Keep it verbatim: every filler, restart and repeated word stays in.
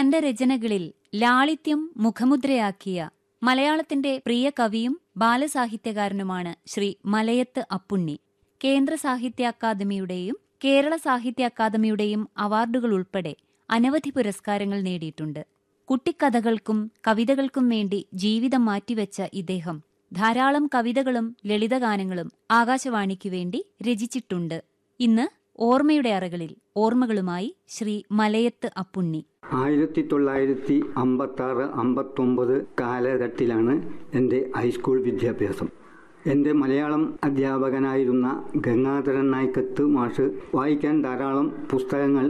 തന്റെ രചനകളിൽ ലാളിത്യം മുഖമുദ്രയാക്കിയ മലയാളത്തിന്റെ പ്രിയ കവിയും ബാലസാഹിത്യകാരനുമാണ് ശ്രീ മലയത്ത് അപ്പുണ്ണി. കേന്ദ്ര സാഹിത്യ അക്കാദമിയുടെയും കേരള സാഹിത്യ അക്കാദമിയുടെയും അവാർഡുകൾ ഉൾപ്പെടെ അനവധി പുരസ്കാരങ്ങൾ നേടിയിട്ടുണ്ട്. കുട്ടിക്കഥകൾക്കും കവിതകൾക്കും വേണ്ടി ജീവിതം മാറ്റിവെച്ച ഇദ്ദേഹം ധാരാളം കവിതകളും ലളിതഗാനങ്ങളും ആകാശവാണിക്കു വേണ്ടി രചിച്ചിട്ടുണ്ട്. ഇന്ന് ഓർമ്മയുടെ അറകളിൽ ഓർമ്മകളുമായി ശ്രീ മലയത്ത് അപ്പുണ്ണി. ആയിരത്തി തൊള്ളായിരത്തി അമ്പത്തി ആറ് അമ്പത്തൊമ്പത് കാലഘട്ടത്തിലാണ് എൻ്റെ ഹൈസ്കൂൾ വിദ്യാഭ്യാസം. എൻ്റെ മലയാളം അധ്യാപകനായിരുന്ന ഗംഗാധരൻ നായ്ക്കത്ത് മാഷ് വായിക്കാൻ ധാരാളം പുസ്തകങ്ങൾ